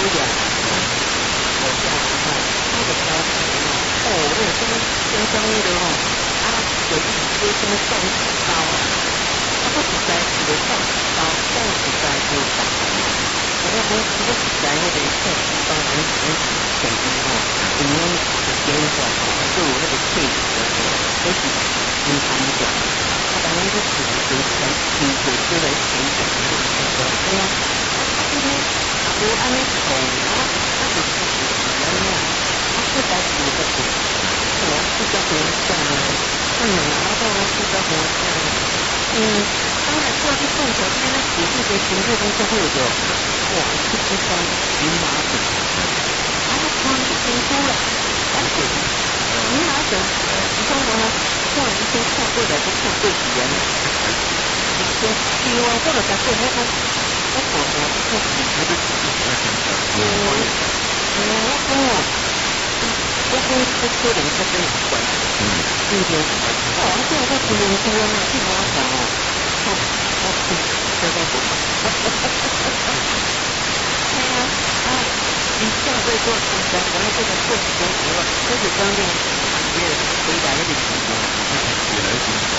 呀，我讲哦，那个招牌哦，哦，那个什么的哦，啊，有一些什么送子包啊，啊，我实在是个送子包，但实在就大哦，我实在那个送子包，那手机哦，里面有一种哦，就有那个配置的哦，都是银行的，啊，当然就是就来提醒那个对呀，啊，今天啊，无安尼送啊，啊，就是安尼啊，啊，实在是个不。我是个国家，然后是个国家，当然过去凤头天那体育的行政工作会有，哇，这个方云马省，啊，他评估了，而且云马省，你看我后来一些看过来都看对几眼了，希望这个在对那个，我我我我跟这个人这边有关系，对不对？哦，这个是人多嘛，这个我讲哦，这个不好。对呀，啊，你这样会做出来，我们这个做出来，就是刚刚也回答那个题目， 也来听说，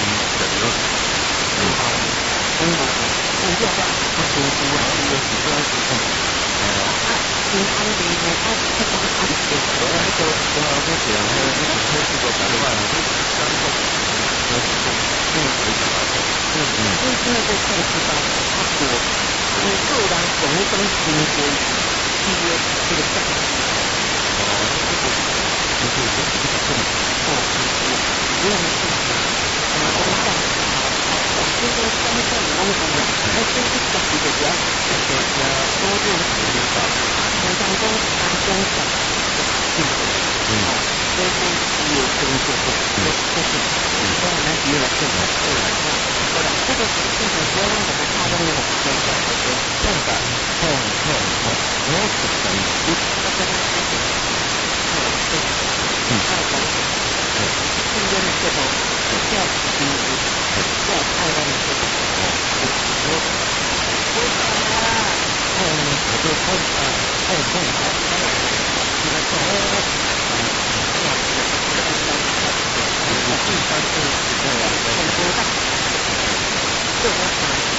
不要吧，不舒服啊，不要舒服。平安的呢，他这个安全的， 不讲，那是开始个白话，刚过， 因为这开始吧，他多，个人讲那种行为，契约这个价值，不用去公上，这个公上有问题啊，那这个价值的要，多认识一下，常常公上。所以有工作不是，当然也有这个后来这个就是不要让我们看到那种现象，就是痛感，我要是等于他跟他说的，他的关系，中间的这种要要爱的这种，我就看这个